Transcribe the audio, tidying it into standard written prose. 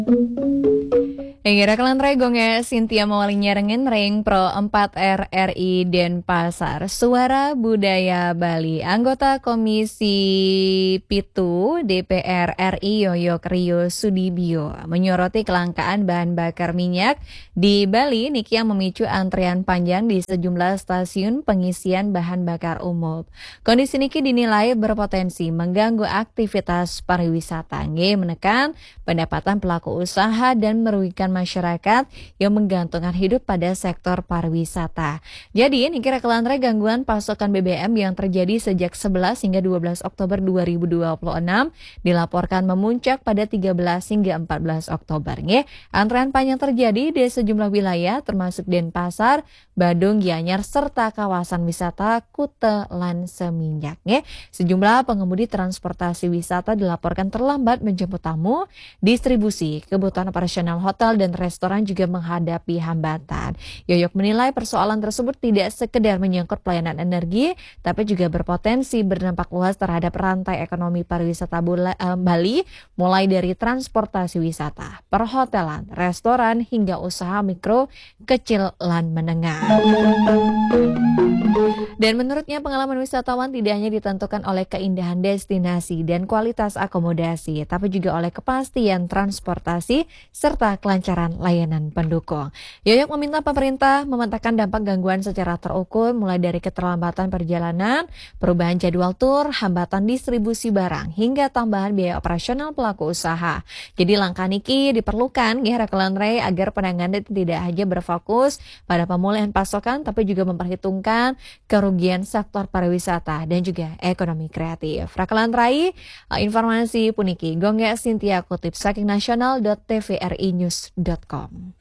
Ngira kelantre gonge Cynthia mawali nyerengin ring Pro 4 RRI Denpasar. Suara Budaya Bali. Anggota Komisi Pitu DPR RI Yoyok Rio Sudibyo menyoroti kelangkaan bahan bakar minyak di Bali niki yang memicu antrean panjang di sejumlah stasiun pengisian bahan bakar umum. Kondisi niki dinilai berpotensi mengganggu aktivitas pariwisata. Menekan pendapatan pelaku usaha dan merugikan masyarakat yang menggantungkan hidup pada sektor pariwisata. Jadi, ini kira kelantre gangguan pasokan BBM yang terjadi sejak 11 hingga 12 Oktober 2026 dilaporkan memuncak pada 13 hingga 14 Oktober. Antrean panjang terjadi di sejumlah wilayah termasuk Denpasar, Badung, Gianyar, serta kawasan wisata Kuta lan Seminyak. Sejumlah pengemudi transportasi wisata dilaporkan terlambat menjemput tamu, distribusi, kebutuhan operasional hotel dan restoran juga menghadapi hambatan. Yoyok menilai persoalan tersebut tidak sekedar menyangkut pelayanan energi, tapi juga berpotensi berdampak luas terhadap rantai ekonomi pariwisata Bali, mulai dari transportasi wisata, perhotelan, restoran, hingga usaha mikro, kecil, lan menengah. Dan menurutnya pengalaman wisatawan tidak hanya ditentukan oleh keindahan destinasi dan kualitas akomodasi, tapi juga oleh kepastian transportasi serta kelancaran layanan pendukung. Yoyok meminta pemerintah memetakan dampak gangguan secara terukur mulai dari keterlambatan perjalanan, perubahan jadwal tur, hambatan distribusi barang, hingga tambahan biaya operasional pelaku usaha. Jadi langkah niki diperlukan kelantre agar penanganan tidak hanya berfokus pada pemulihan pasokan, tapi juga memperhitungkan kerugian sektor pariwisata dan juga ekonomi kreatif. Rakelantrai, informasi puniki Gongga Cynthia kutip saking nasional.tvrinews.com.